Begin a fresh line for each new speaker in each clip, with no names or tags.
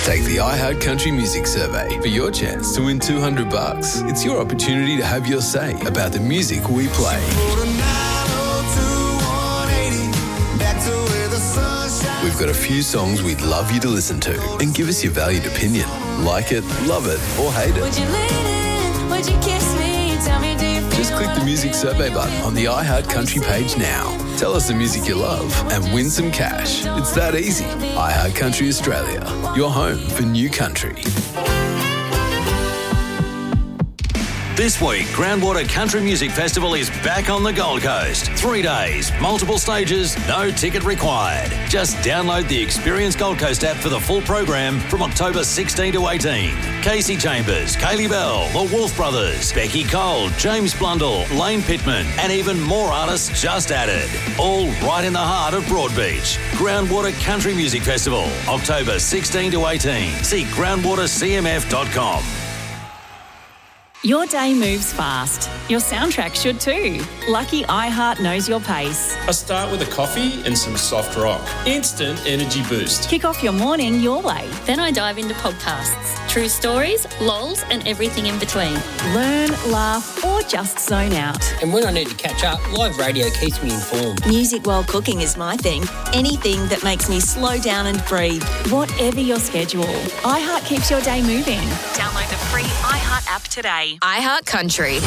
Take the iHeart Country Music Survey for your chance to win $200. It's your opportunity to have your say about the music we play. We've got a few songs we'd love you to listen to and give us your valued opinion. Like it, love it, or hate it.
Would you lean in? Would you kiss me? Tell me, do you feel
Just click the music survey button on the iHeart Country page now. Tell us the music you love and win some cash. It's that easy. iHeart Country Australia, your home for new country.
This week, Groundwater Country Music Festival is back on the Gold Coast. 3 days, multiple stages, no ticket required. Just download the Experience Gold Coast app for the full program from October 16 to 18. Casey Chambers, Kaylee Bell, The Wolf Brothers, Becky Cole, James Blundell, Lane Pittman, and even more artists just added. All right in the heart of Broadbeach. Groundwater Country Music Festival, October 16 to 18. See groundwatercmf.com.
Your day moves fast. Your soundtrack should too. Lucky iHeart knows your pace.
I start with a coffee and some soft rock. Instant energy boost.
Kick off your morning your way.
Then I dive into podcasts, true stories, lols, and everything in between.
Learn, laugh, or just zone out.
And when I need to catch up, live radio keeps me informed.
Music while cooking is my thing. Anything that makes me slow down and breathe.
Whatever your schedule, iHeart keeps your day moving. Download the free iHeart app today.
iHeart Country.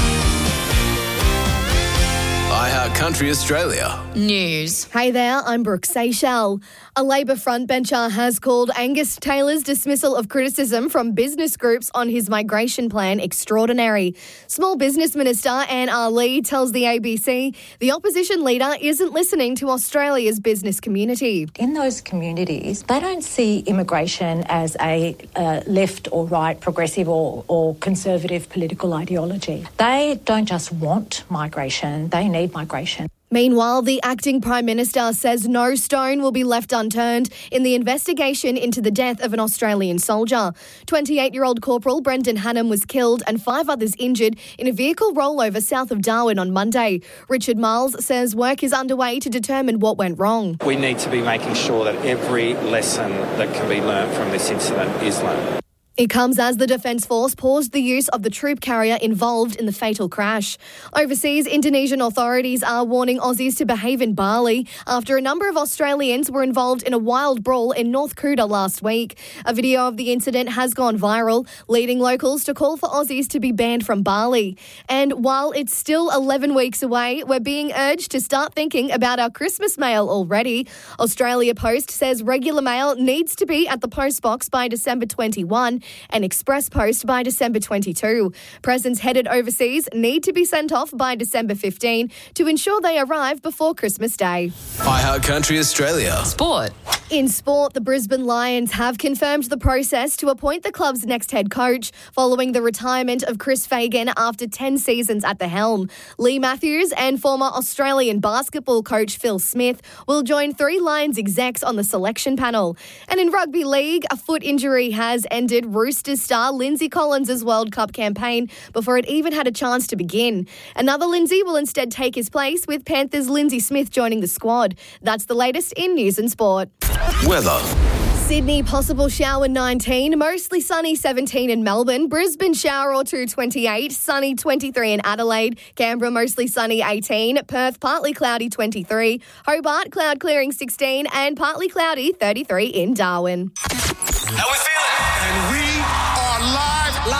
iHeart Country Australia.
News.
Hey there, I'm Brooke Seychelles. A Labor frontbencher has called Angus Taylor's dismissal of criticism from business groups on his migration plan extraordinary. Small Business Minister Anne Ali tells the ABC the opposition leader isn't listening to Australia's business community.
In those communities, they don't see immigration as a left or right, progressive or conservative political ideology. They don't just want migration, they need migration.
Meanwhile, the acting Prime Minister says no stone will be left unturned in the investigation into the death of an Australian soldier. 28-year-old Corporal Brendan Hannam was killed and 5 others injured in a vehicle rollover south of Darwin on Monday. Richard Miles says work is underway to determine what went wrong.
We need to be making sure that every lesson that can be learnt from this incident is learnt.
It comes as the Defence Force paused the use of the troop carrier involved in the fatal crash. Overseas, Indonesian authorities are warning Aussies to behave in Bali after a number of Australians were involved in a wild brawl in North Kuta last week. A video of the incident has gone viral, leading locals to call for Aussies to be banned from Bali. And while it's still 11 weeks away, we're being urged to start thinking about our Christmas mail already. Australia Post says regular mail needs to be at the post box by December 21 and Express Post by December 22. Presents headed overseas need to be sent off by December 15 to ensure they arrive before Christmas Day.
iHeart Country Australia.
Sport.
In sport, the Brisbane Lions have confirmed the process to appoint the club's next head coach following the retirement of Chris Fagan after 10 seasons at the helm. Lee Matthews and former Australian basketball coach Phil Smith will join 3 Lions execs on the selection panel. And in rugby league, a foot injury has ended Roosters star Lindsay Collins' World Cup campaign before it even had a chance to begin. Another Lindsay will instead take his place, with Panthers' Lindsay Smith joining the squad. That's the latest in news and sport.
Weather.
Sydney, possible shower 19, mostly sunny 17 in Melbourne, Brisbane shower or two 28, sunny 23 in Adelaide, Canberra mostly sunny 18, Perth partly cloudy 23, Hobart cloud clearing 16 and partly cloudy 33 in Darwin.
How we feeling?
And we are live.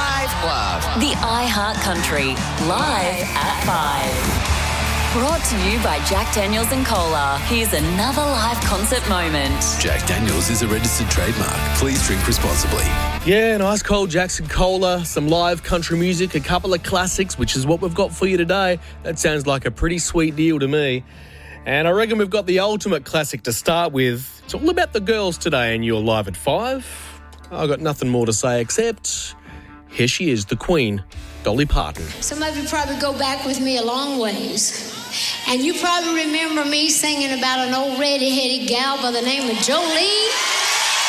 The iHeart Country, live at 5. Brought to you by Jack Daniels and Cola. Here's another live concert moment.
Jack Daniels is a registered trademark. Please drink responsibly.
Yeah, nice cold Jackson Cola, some live country music, a couple of classics, which is what we've got for you today. That sounds like a pretty sweet deal to me. And I reckon we've got the ultimate classic to start with. It's all about the girls today, and you're live at 5. I've got nothing more to say except here she is, the Queen, Dolly Parton.
Some of you probably go back with me a long ways. And you probably remember me singing about an old red-headed gal by the name of Jolene.